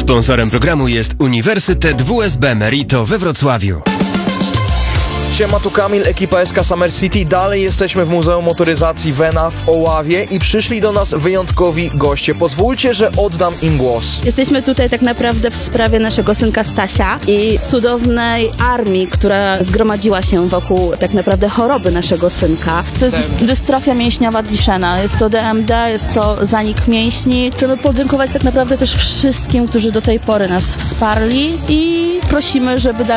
Sponsorem programu jest Uniwersytet WSB Merito we Wrocławiu. Siema, tu Kamil, ekipa SK Summer City. Dalej jesteśmy w Muzeum Motoryzacji Wena w Oławie i przyszli do nas wyjątkowi goście. Pozwólcie, że oddam im głos. Jesteśmy tutaj tak naprawdę w sprawie naszego synka Stasia i cudownej armii, która zgromadziła się wokół tak naprawdę choroby naszego synka. To jest dystrofia mięśniowa Duchenne, jest to DMD, jest to zanik mięśni. Chcemy podziękować tak naprawdę też wszystkim, którzy do tej pory nas wsparli i prosimy, żeby dalej